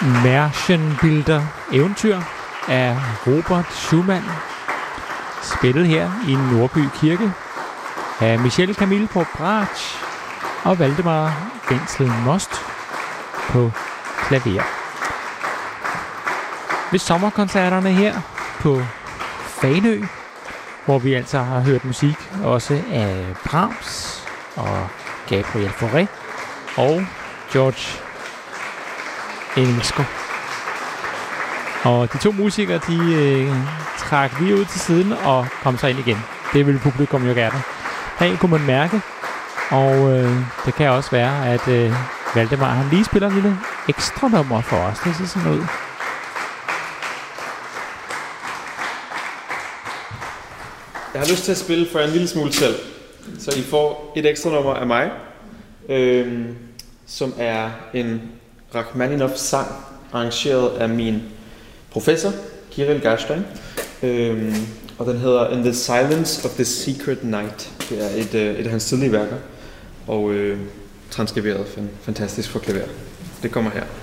Märchenbilder, eventyr af Robert Schumann, spillet her i Nordby Kirke af Michel Camille på bratsch og Valdemar Wenzel Most på klaver. Ved sommerkoncerterne her på Fanø, hvor vi altså har hørt musik også af Brahms og Gabriel Fauré og George Enesco. Og de to musikere, de trak lige ud til siden og kom så ind igen. Det vil publikum jo gerne. Her kunne man mærke, og det kan også være, at Valdemar han lige spiller en lille ekstra nummer for os. Det ser sådan ud. Jeg har lyst til at spille for en lille smule selv, så I får et ekstra nummer af mig, som er en Rachmaninov-sang, arrangeret af min professor, Kirill Garstein, og den hedder In the Silence of the Secret Night. Det er et af hans tidlige værker, og transkriberet fantastisk for klaver. Det kommer her.